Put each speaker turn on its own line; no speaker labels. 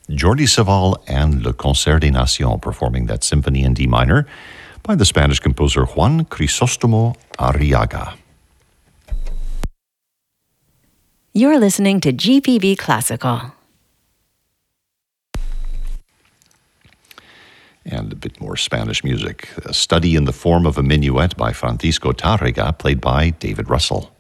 Jordi Savall and Le Concert des Nations performing that symphony in D minor by the Spanish composer Juan Crisóstomo Arriaga.
You're listening to GPB Classical.
And a bit more Spanish music. A Study in the Form of a Minuet by Francisco Tárrega, played by David Russell.